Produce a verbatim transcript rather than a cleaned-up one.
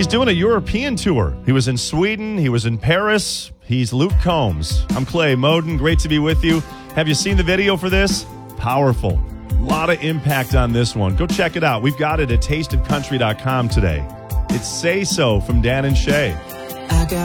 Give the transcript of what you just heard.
He's doing a European tour. He was in Sweden. He was in Paris. He's Luke Combs. I'm Clay Moden. Great to be with you. Have you seen the video for this? Powerful. A lot of impact on this one. Go check it out. We've got it at taste of country dot com today. It's Say So from Dan and Shay.